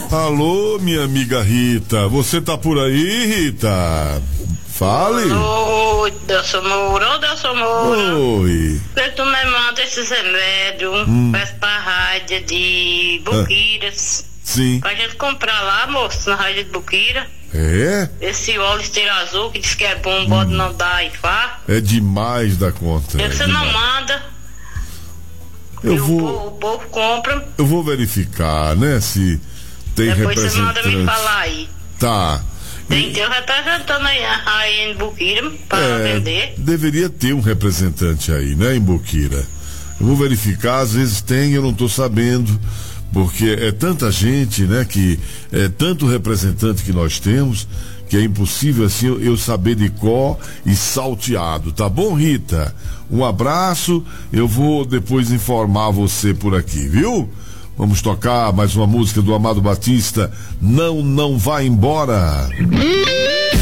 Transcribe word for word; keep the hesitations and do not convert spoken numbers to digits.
Alô, minha amiga Rita, você tá por aí, Rita? Fale. Oi, Delson Moura, ô Delson Moura. Oi. Por que tu me manda esses remédios, Hum. pra rádio de Buquiras? Ah, sim. Pra gente comprar lá, moço, na rádio de Buquira. É? Esse óleo esteira azul que diz que é bom, hum. pode não dar e fá. É demais da conta. Por que você é não manda? Eu e vou. O povo, o povo compra. Eu vou verificar, né? Se tem Depois representante. você manda me falar aí. Tá. Tem teu representante aí, aí em Buquira para é, vender. Deveria ter um representante aí, né, em Buquira. Eu vou verificar, às vezes tem, eu não estou sabendo, porque é tanta gente, né, que é tanto representante que nós temos, que é impossível assim eu, eu saber de có e salteado, tá bom, Rita? Um abraço, eu vou depois informar você por aqui, viu? Vamos tocar mais uma música do Amado Batista, Não, Não Vai Embora.